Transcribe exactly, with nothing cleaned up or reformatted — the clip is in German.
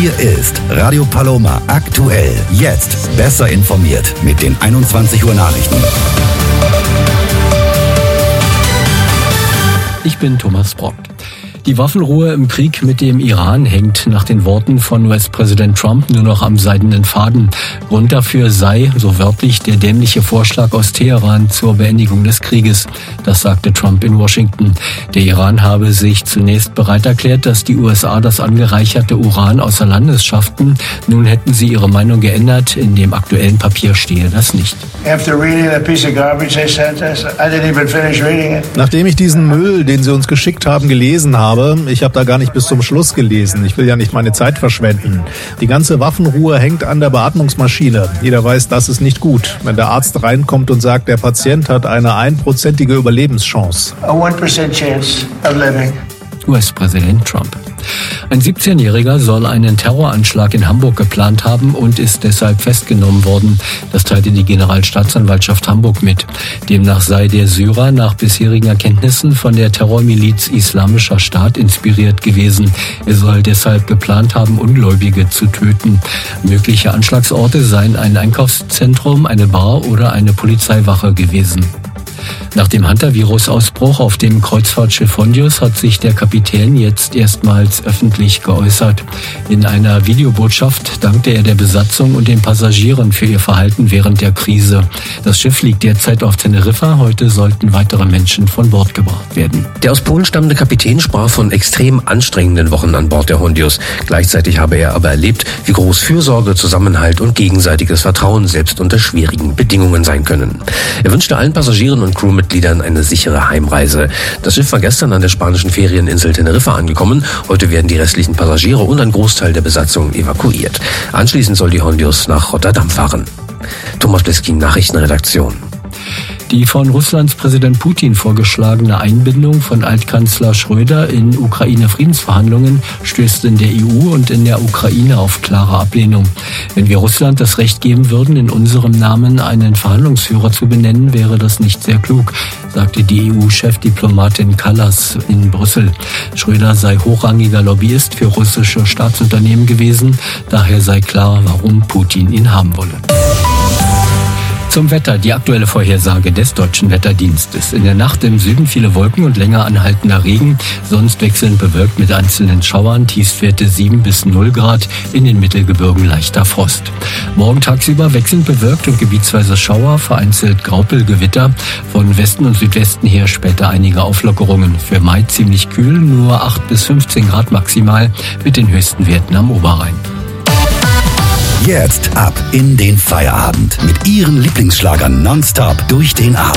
Hier ist Radio Paloma aktuell. Jetzt besser informiert mit den einundzwanzig Uhr Nachrichten. Ich bin Thomas Brock. Die Waffenruhe im Krieg mit dem Iran hängt nach den Worten von U S-Präsident Trump nur noch am seidenen Faden. Grund dafür sei, so wörtlich, der dämliche Vorschlag aus Teheran zur Beendigung des Krieges. Das sagte Trump in Washington. Der Iran habe sich zunächst bereit erklärt, dass die U S A das angereicherte Uran außer Landes schafften. Nun hätten sie ihre Meinung geändert. In dem aktuellen Papier stehe das nicht. Nachdem ich diesen Müll, den sie uns geschickt haben, gelesen habe, ich habe da gar nicht bis zum Schluss gelesen. Ich will ja nicht meine Zeit verschwenden. Die ganze Waffenruhe hängt an der Beatmungsmaschine. Jeder weiß, das ist nicht gut. Wenn der Arzt reinkommt und sagt, der Patient hat eine einprozentige Überlebenschance. A one percent chance of living. U S-Präsident Trump. Ein siebzehnjähriger soll einen Terroranschlag in Hamburg geplant haben und ist deshalb festgenommen worden. Das teilte die Generalstaatsanwaltschaft Hamburg mit. Demnach sei der Syrer nach bisherigen Erkenntnissen von der Terrormiliz Islamischer Staat inspiriert gewesen. Er soll deshalb geplant haben, Ungläubige zu töten. Mögliche Anschlagsorte seien ein Einkaufszentrum, eine Bar oder eine Polizeiwache gewesen. Nach dem Hantavirus-Ausbruch auf dem Kreuzfahrtschiff Hondius hat sich der Kapitän jetzt erstmals öffentlich geäußert. In einer Videobotschaft dankte er der Besatzung und den Passagieren für ihr Verhalten während der Krise. Das Schiff liegt derzeit auf Teneriffa. Heute sollten weitere Menschen von Bord gebracht werden. Der aus Polen stammende Kapitän sprach von extrem anstrengenden Wochen an Bord der Hondius. Gleichzeitig habe er aber erlebt, wie groß Fürsorge, Zusammenhalt und gegenseitiges Vertrauen selbst unter schwierigen Bedingungen sein können. Er wünschte allen Passagieren und Crewmitgliedern eine sichere Heimreise. Das Schiff war gestern an der spanischen Ferieninsel Teneriffa angekommen. Heute werden die restlichen Passagiere und ein Großteil der Besatzung evakuiert. Anschließend soll die Hondius nach Rotterdam fahren. Thomas Bliskin, Nachrichtenredaktion. Die von Russlands Präsident Putin vorgeschlagene Einbindung von Altkanzler Schröder in Ukraine-Friedensverhandlungen stößt in der E U und in der Ukraine auf klare Ablehnung. Wenn wir Russland das Recht geben würden, in unserem Namen einen Verhandlungsführer zu benennen, wäre das nicht sehr klug, sagte die E U-Chefdiplomatin Kallas in Brüssel. Schröder sei hochrangiger Lobbyist für russische Staatsunternehmen gewesen. Daher sei klar, warum Putin ihn haben wolle. Zum Wetter, die aktuelle Vorhersage des Deutschen Wetterdienstes. In der Nacht im Süden viele Wolken und länger anhaltender Regen, sonst wechselnd bewölkt mit einzelnen Schauern, Tiefstwerte sieben bis null Grad, in den Mittelgebirgen leichter Frost. Morgen tagsüber wechselnd bewölkt und gebietsweise Schauer, vereinzelt Graupelgewitter, von Westen und Südwesten her später einige Auflockerungen. Für Mai ziemlich kühl, nur acht bis fünfzehn Grad maximal, mit den höchsten Werten am Oberrhein. Jetzt ab in den Feierabend mit Ihren Lieblingsschlagern nonstop durch den Abend.